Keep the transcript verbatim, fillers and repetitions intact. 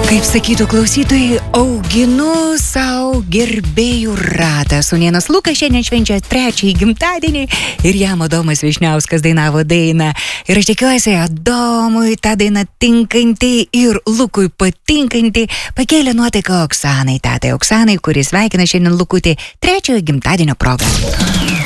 Kaip sakytų klausytojai, auginu savo gerbėjų ratą. Sūnėnas Lukas šiandien švenčia trečiąjį gimtadienį ir jam Adomas Vyšniauskas dainavo dainą. Ir aš tikiuosi, Adomui ta daina tinkanti ir Lukui patinkanti pakėlė nuotaiką Oksanai, tatai Oksanai, kuris sveikina šiandien Lukutį trečiojo gimtadienio progą.